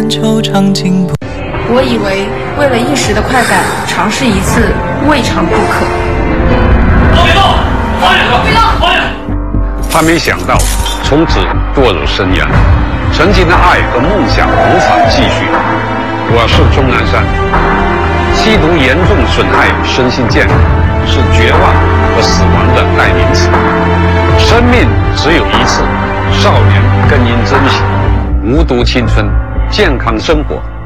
惆怅经不。 我以为为了一时的快感，尝试一次未尝不可。 别动！放下！别动！放下！ 他没想到从此堕入深渊，曾经的爱和梦想无法继续。我是钟南山。吸毒严重损害身心健康，是绝望和死亡的代名词。生命只有一次，少年更应珍惜。无毒青春，健康生活。